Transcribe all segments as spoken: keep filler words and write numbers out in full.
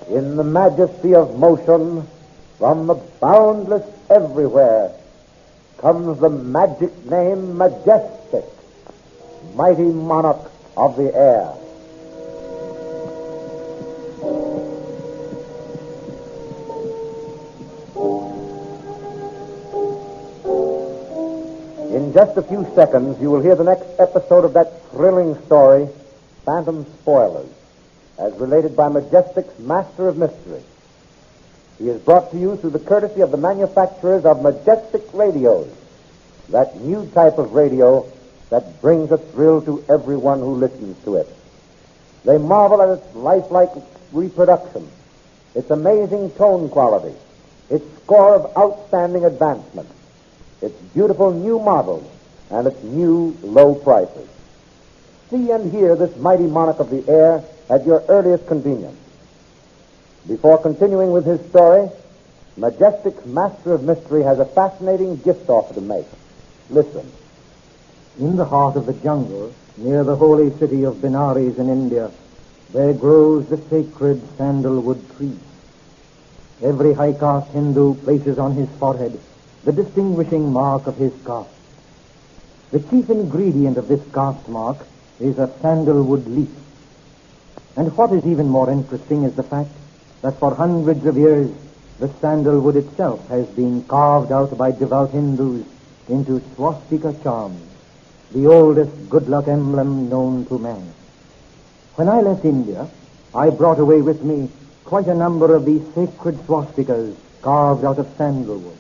In the majesty of motion, from the boundless everywhere, comes the magic name Majestic, mighty monarch of the air. In just a few seconds, you will hear the next episode of that thrilling story, Phantom Spoilers, as related by Majestic's Master of Mystery. He is brought to you through the courtesy of the manufacturers of Majestic Radios, that new type of radio that brings a thrill to everyone who listens to it. They marvel at its lifelike reproduction, its amazing tone quality, its score of outstanding advancement, its beautiful new models, and its new low prices. See and hear this mighty monarch of the air at your earliest convenience. Before continuing with his story, Majestic's Master of Mystery has a fascinating gift offer to make. Listen. In the heart of the jungle, near the holy city of Benares in India, there grows the sacred sandalwood tree. Every high-caste Hindu places on his forehead the distinguishing mark of his caste. The chief ingredient of this caste mark is a sandalwood leaf. And what is even more interesting is the fact that for hundreds of years the sandalwood itself has been carved out by devout Hindus into swastika charms, the oldest good luck emblem known to man. When I left India, I brought away with me quite a number of these sacred swastikas carved out of sandalwood.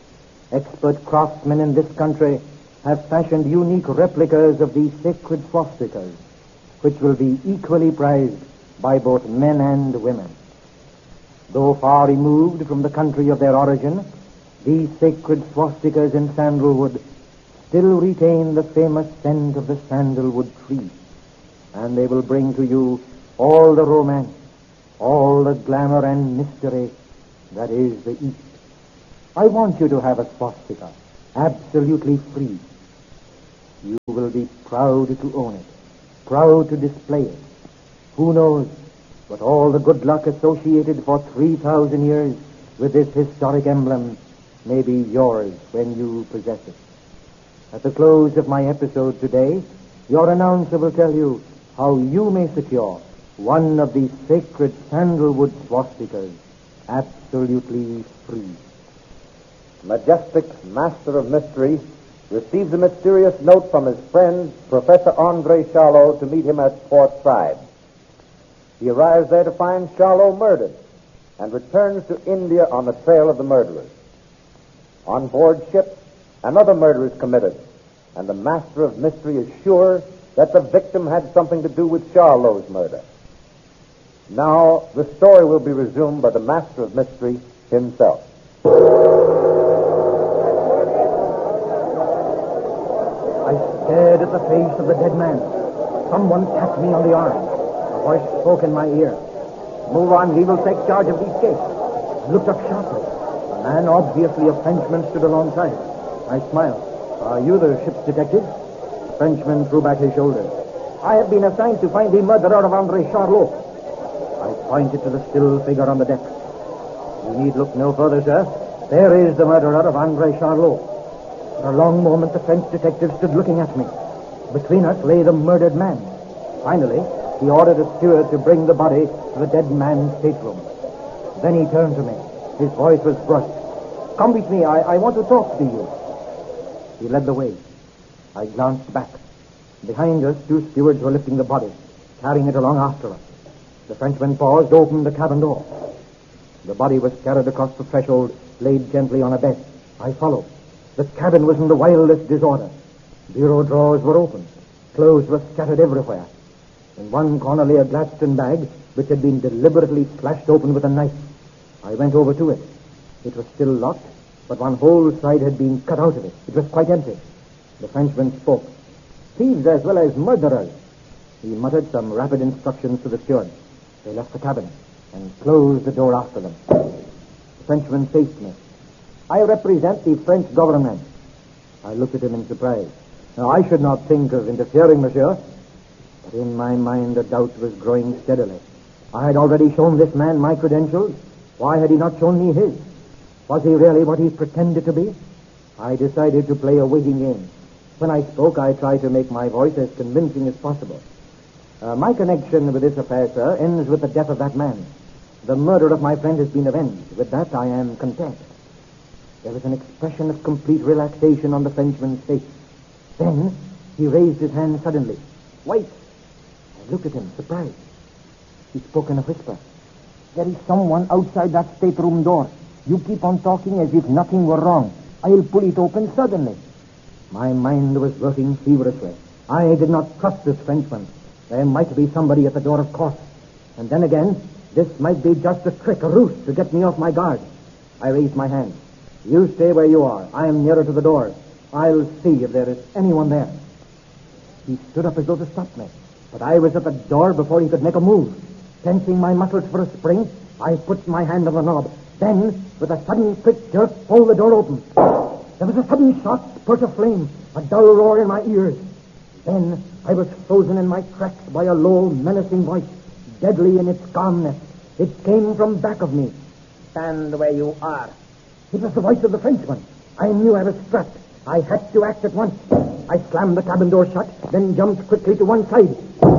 Expert craftsmen in this country have fashioned unique replicas of these sacred swastikas, which will be equally prized by both men and women. Though far removed from the country of their origin, these sacred swastikas in sandalwood still retain the famous scent of the sandalwood tree, and they will bring to you all the romance, all the glamour and mystery that is the East. I want you to have a swastika, absolutely free. You will be proud to own it, proud to display it. Who knows but all the good luck associated for three thousand years with this historic emblem may be yours when you possess it. At the close of my episode today, your announcer will tell you how you may secure one of these sacred sandalwood swastikas absolutely free. Majestic's Master of Mystery receives a mysterious note from his friend, Professor Andre Charlot, to meet him at Port Said. He arrives there to find Charlot murdered and returns to India on the trail of the murderers. On board ship, another murder is committed, and the Master of Mystery is sure that the victim had something to do with Charlot's murder. Now, the story will be resumed by the Master of Mystery himself. I stared at the face of the dead man. Someone tapped me on the arm. A voice spoke in my ear. "Move on, we will take charge of these cases." I looked up sharply. A man, obviously a Frenchman, stood alongside. I smiled. "Are you the ship's detective?" The Frenchman threw back his shoulders. "I have been assigned to find the murderer of Andre Charlot." I pointed to the still figure on the deck. "You need look no further, sir. There is the murderer of Andre Charlot." For a long moment, the French detective stood looking at me. Between us lay the murdered man. Finally, he ordered a steward to bring the body to the dead man's stateroom. Then he turned to me. His voice was brusque. "Come with me. I, I want to talk to you." He led the way. I glanced back. Behind us, two stewards were lifting the body, carrying it along after us. The Frenchman paused, opened the cabin door. The body was carried across the threshold, laid gently on a bed. I followed. The cabin was in the wildest disorder. Bureau drawers were open. Clothes were scattered everywhere. In one corner lay a Gladstone bag, which had been deliberately slashed open with a knife. I went over to it. It was still locked, but one whole side had been cut out of it. It was quite empty. The Frenchman spoke. "Thieves as well as murderers." He muttered some rapid instructions to the steward. They left the cabin and closed the door after them. The Frenchman faced me. "I represent the French government." I looked at him in surprise. "Now, I should not think of interfering, monsieur." But in my mind, a doubt was growing steadily. I had already shown this man my credentials. Why had he not shown me his? Was he really what he pretended to be? I decided to play a waiting game. When I spoke, I tried to make my voice as convincing as possible. Uh, my connection with this affair, sir, ends with the death of that man. The murder of my friend has been avenged. With that, I am content. There was an expression of complete relaxation on the Frenchman's face. Then, he raised his hand suddenly. Wait! I looked at him, surprised. He spoke in a whisper. There is someone outside that stateroom door. You keep on talking as if nothing were wrong. I'll pull it open suddenly. My mind was working feverishly. I did not trust this Frenchman. There might be somebody at the door, of course. And then again, this might be just a trick, a ruse to get me off my guard. I raised my hand. You stay where you are. I am nearer to the door. I'll see if there is anyone there. He stood up as though to stop me, but I was at the door before he could make a move. Tensing my muscles for a spring, I put my hand on the knob. Then, with a sudden quick jerk, pulled the door open. There was a sudden shot, spurt of flame, a dull roar in my ears. Then I was frozen in my tracks by a low, menacing voice, deadly in its calmness. It came from back of me. Stand where you are. It was the voice of the Frenchman. I knew I was trapped. I had to act at once. I slammed the cabin door shut, then jumped quickly to one side.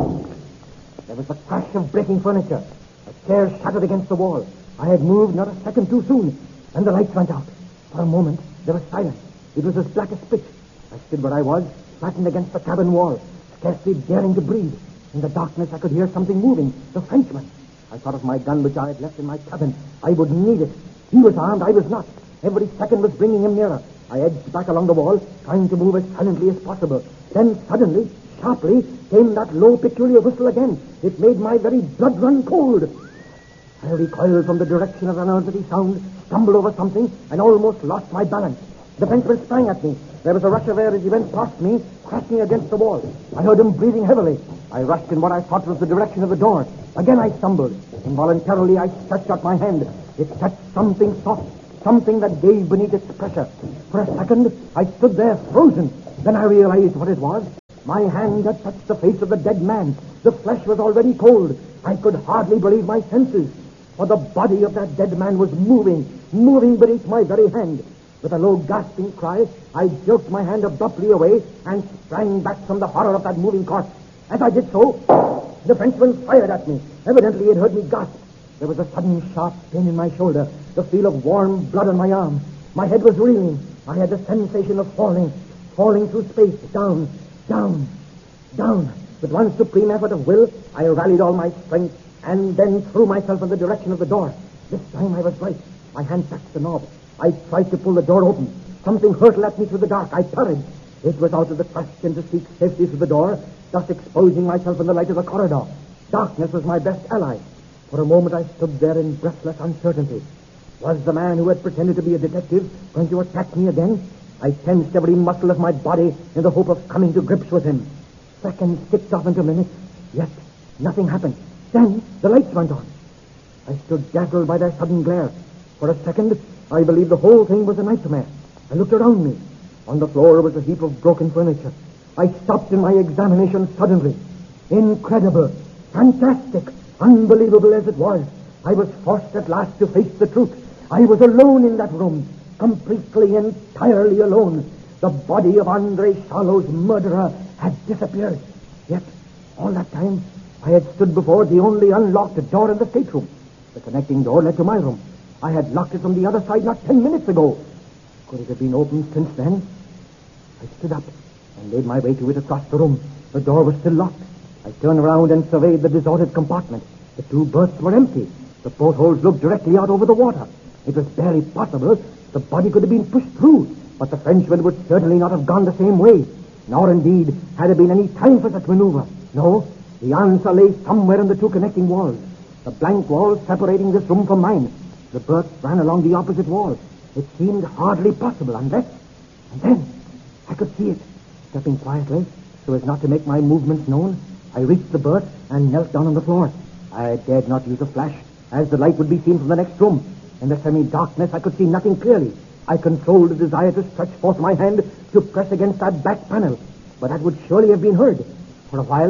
There was a crash of breaking furniture. A chair shattered against the wall. I had moved not a second too soon, and the lights went out. For a moment, there was silence. It was as black as pitch. I stood where I was, flattened against the cabin wall, scarcely daring to breathe. In the darkness, I could hear something moving. The Frenchman. I thought of my gun, which I had left in my cabin. I would need it. He was armed, I was not. Every second was bringing him nearer. I edged back along the wall, trying to move as silently as possible. Then, suddenly, sharply, came that low, peculiar whistle again. It made my very blood run cold. I recoiled from the direction of the unearthly sound, stumbled over something, and almost lost my balance. The Frenchman sprang at me. There was a rush of air as he went past me, crashing against the wall. I heard him breathing heavily. I rushed in what I thought was the direction of the door. Again I stumbled. Involuntarily, I stretched out my hand. It touched something soft, something that gave beneath its pressure. For a second, I stood there frozen. Then I realized what it was. My hand had touched the face of the dead man. The flesh was already cold. I could hardly believe my senses. For the body of that dead man was moving, moving beneath my very hand. With a low gasping cry, I jerked my hand abruptly away and sprang back from the horror of that moving corpse. As I did so, the Frenchman fired at me. Evidently, he had heard me gasp. There was a sudden sharp pain in my shoulder, the feel of warm blood on my arm. My head was reeling. I had the sensation of falling, falling through space, down, down, down. With one supreme effort of will, I rallied all my strength and then threw myself in the direction of the door. This time I was right. My hand touched the knob. I tried to pull the door open. Something hurtled at me through the dark. I parried. It was out of the question to seek safety through the door, thus exposing myself in the light of the corridor. Darkness was my best ally. For a moment I stood there in breathless uncertainty. Was the man who had pretended to be a detective going to attack me again? I tensed every muscle of my body in the hope of coming to grips with him. Seconds ticked off into minutes, yet nothing happened. Then the lights went on. I stood dazzled by their sudden glare. For a second, I believed the whole thing was a nightmare. I looked around me. On the floor was a heap of broken furniture. I stopped in my examination suddenly. Incredible, fantastic, unbelievable as it was, I was forced at last to face the truth. I was alone in that room, completely, entirely alone. The body of Andre Charlot's murderer had disappeared. Yet, all that time, I had stood before the only unlocked door in the stateroom. The connecting door led to my room. I had locked it from the other side not ten minutes ago. Could it have been opened since then? I stood up and made my way to it across the room. The door was still locked. I turned around and surveyed the disordered compartment. The two berths were empty. The portholes looked directly out over the water. It was barely possible the body could have been pushed through, but the Frenchman would certainly not have gone the same way. Nor, indeed, had there been any time for such maneuver. No, the answer lay somewhere in the two connecting walls. The blank wall separating this room from mine. The berth ran along the opposite wall. It seemed hardly possible unless... And then, I could see it. Stepping quietly, so as not to make my movements known, I reached the berth and knelt down on the floor. I dared not use a flash, as the light would be seen from the next room. In the semi-darkness, I could see nothing clearly. I controlled the desire to stretch forth my hand to press against that back panel, but that would surely have been heard. For a while,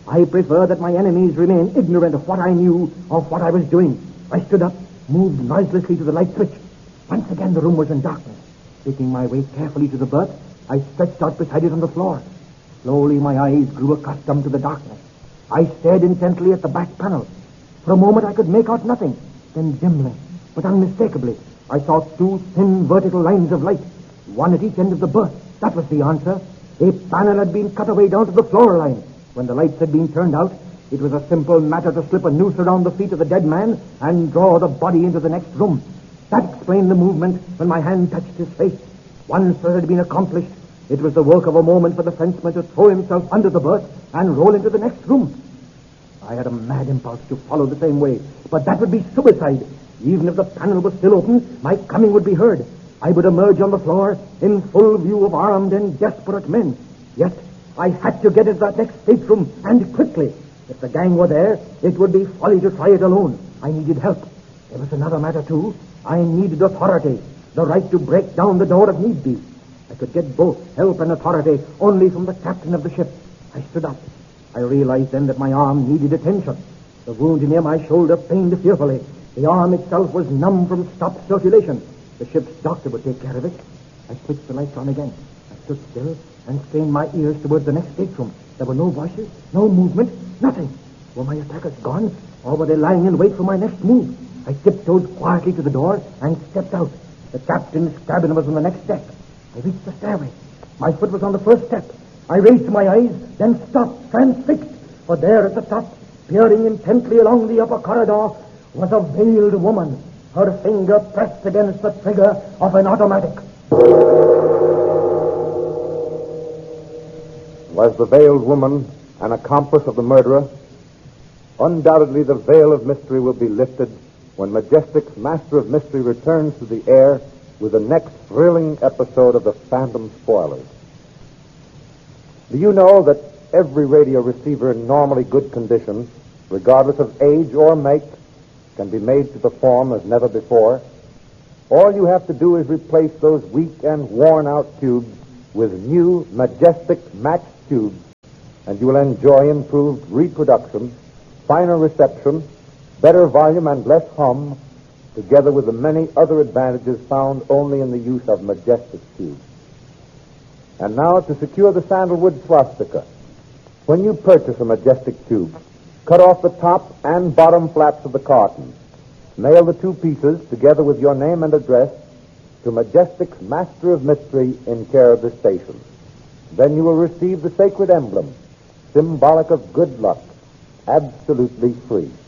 I prefer that my enemies remain ignorant of what I knew or what I was doing. I stood up, moved noiselessly to the light switch. Once again the room was in darkness. Taking my way carefully to the berth, I stretched out beside it on the floor. Slowly my eyes grew accustomed to the darkness. I stared intently at the back panel. For a moment I could make out nothing. Then dimly, but unmistakably, I saw two thin vertical lines of light, one at each end of the berth. That was the answer. A panel had been cut away down to the floor line. When the lights had been turned out, it was a simple matter to slip a noose around the feet of the dead man and draw the body into the next room. That explained the movement when my hand touched his face. Once that had been accomplished, it was the work of a moment for the Frenchman to throw himself under the berth and roll into the next room. I had a mad impulse to follow the same way, but that would be suicide. Even if the panel was still open, my coming would be heard. I would emerge on the floor in full view of armed and desperate men. Yet, I had to get into that next stateroom, and quickly. If the gang were there, it would be folly to try it alone. I needed help. There was another matter, too. I needed authority, the right to break down the door if need be. I could get both help and authority only from the captain of the ship. I stood up. I realized then that my arm needed attention. The wound near my shoulder pained fearfully. The arm itself was numb from stopped circulation. The ship's doctor would take care of it. I switched the lights on again. I stood still and strained my ears toward the next stateroom. There were no voices, no movement, nothing. Were my attackers gone, or were they lying in wait for my next move? I tiptoed quietly to the door and stepped out. The captain's cabin was on the next deck. I reached the stairway. My foot was on the first step. I raised my eyes, then stopped, transfixed. For there at the top, peering intently along the upper corridor, was a veiled woman, her finger pressed against the trigger of an automatic. Was the veiled woman an accomplice of the murderer? Undoubtedly, the veil of mystery will be lifted when Majestic's Master of Mystery returns to the air with the next thrilling episode of the Phantom Spoilers. Do you know that every radio receiver in normally good condition, regardless of age or make, can be made to perform as never before? All you have to do is replace those weak and worn-out tubes with new Majestic matched tubes, and you will enjoy improved reproduction, finer reception, better volume and less hum, together with the many other advantages found only in the use of Majestic tubes. And now, to secure the sandalwood swastika, when you purchase a Majestic tube, cut off the top and bottom flaps of the carton. Mail the two pieces, together with your name and address, to Majestic's Master of Mystery in care of the station. Then you will receive the sacred emblem, symbolic of good luck, absolutely free.